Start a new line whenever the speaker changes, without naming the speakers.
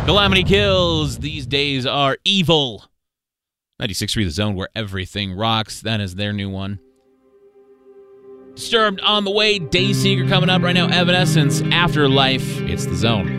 Calamity Kills. These days are evil. 96.3 The Zone, where everything rocks. That is their new one. Disturbed on the way. Dayseeker coming up right now. Evanescence. Afterlife. It's The Zone.